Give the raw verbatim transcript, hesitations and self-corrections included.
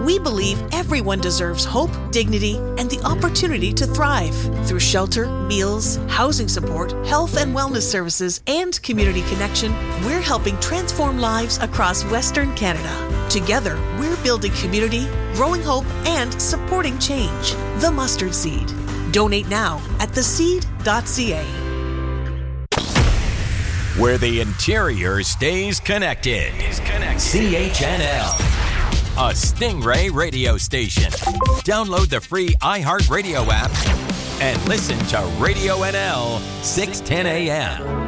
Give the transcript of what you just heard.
We believe everyone deserves hope, dignity, and the opportunity to thrive. Through shelter, meals, housing support, health and wellness services, and community connection, we're helping transform lives across Western Canada. Together, we're building community, growing hope, and supporting change. The Mustard Seed. Donate now at the seed dot c a. Where the interior stays connected. Is connected. C H N L. A Stingray radio station. Download the free iHeartRadio app and listen to Radio N L six ten a.m.